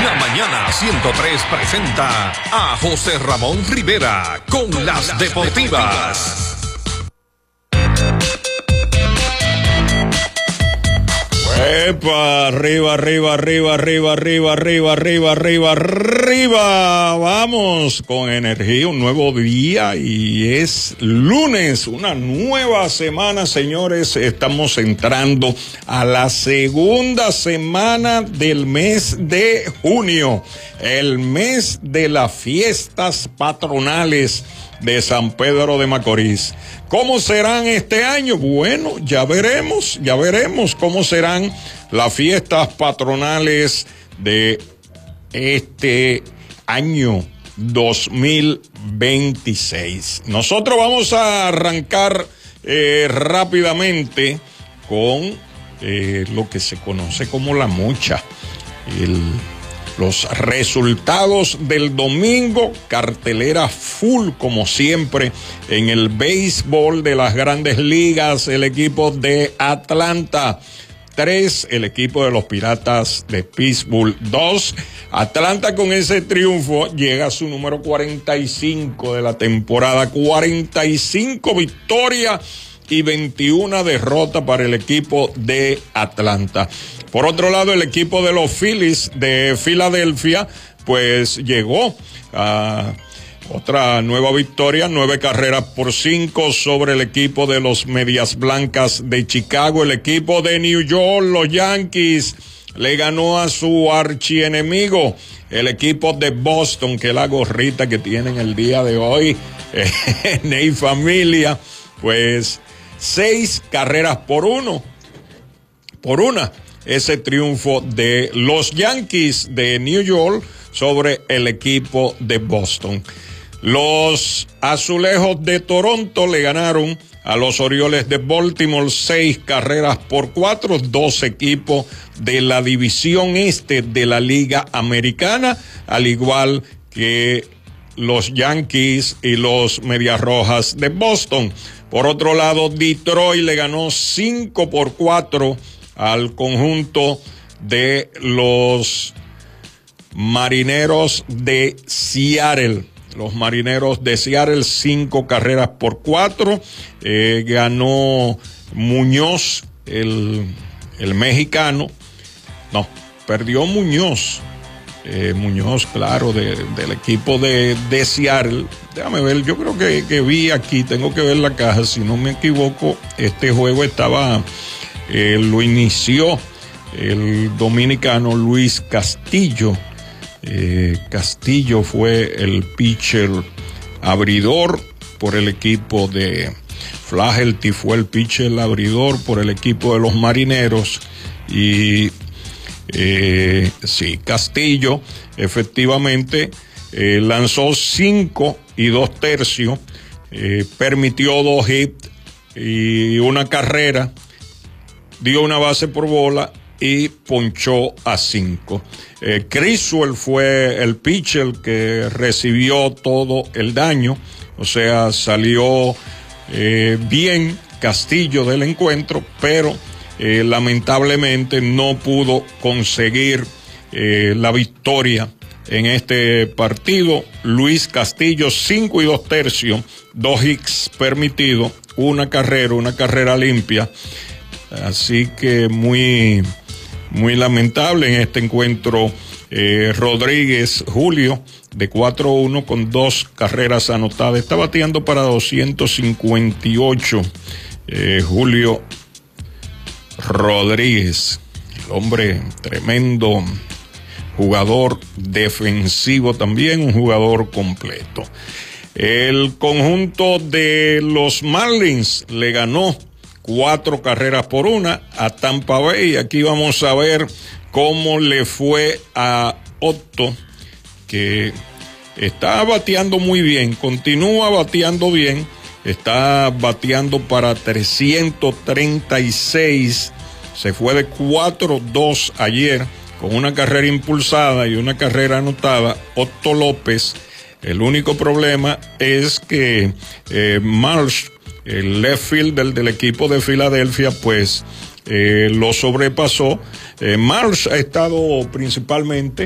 La Mañana 103 presenta a José Ramón Rivera con las deportivas. ¡Epa! Arriba. Vamos con energía, un nuevo día y es lunes, una nueva semana, señores. Estamos entrando a la segunda semana del mes de junio, el mes de las fiestas patronales de San Pedro de Macorís. ¿Cómo serán este año? Bueno, ya veremos cómo serán las fiestas patronales de este año 2026. Nosotros vamos a arrancar rápidamente con lo que se conoce como la mocha. Los resultados del domingo, cartelera full como siempre en el béisbol de las grandes ligas, el equipo de Atlanta 3, el equipo de los Piratas de Pittsburgh 2. Atlanta con ese triunfo llega a su número 45 de la temporada, 45 victorias y 21 derrotas para el equipo de Atlanta. Por otro lado, el equipo de los Phillies de Filadelfia, pues llegó a otra nueva victoria, 9-5 sobre el equipo de los Medias Blancas de Chicago. El equipo de New York, los Yankees, le ganó a su archienemigo, el equipo de Boston, que es la gorrita que tienen el día de hoy, Ney Familia, pues 6-1 por una. Ese triunfo de los Yankees de New York sobre el equipo de Boston. Los Azulejos de Toronto le ganaron a los Orioles de Baltimore 6-4, dos equipos de la división este de la Liga Americana, al igual que los Yankees y los Medias Rojas de Boston. Por otro lado, Detroit le ganó 5-4 al conjunto de los Marineros de Seattle. Los Marineros de Seattle, 5-4. Ganó Muñoz, el mexicano. No, perdió Muñoz. Muñoz, claro, del equipo de Seattle. Déjame ver, yo creo que vi aquí, tengo que ver la caja, si no me equivoco, este juego estaba... lo inició el dominicano Luis Castillo. Castillo fue el pitcher abridor por el equipo de Flaherty, fue el pitcher abridor por el equipo de los Marineros. Y sí, Castillo efectivamente lanzó 5 2/3, permitió 2 hits y una carrera, dio una base por bola y ponchó a 5. Criswell fue el pitcher que recibió todo el daño, o sea, salió bien Castillo del encuentro, pero lamentablemente no pudo conseguir la victoria en este partido. Luis Castillo, 5 2/3, 2 hits permitidos, una carrera limpia. Así que muy lamentable en este encuentro. Rodríguez Julio, de 4-1 con 2 carreras anotadas, está bateando para 258. Julio Rodríguez, el hombre tremendo jugador defensivo también, un jugador completo. El conjunto de los Marlins le ganó 4-1 a Tampa Bay. Aquí vamos a ver cómo le fue a Otto, que está bateando muy bien, continúa bateando bien, está bateando para 336, se fue de 4-2 ayer, con una carrera impulsada y una carrera anotada. Otto López, el único problema es que Marsh, el left fielder del equipo de Filadelfia, pues lo sobrepasó. Marsh ha estado principalmente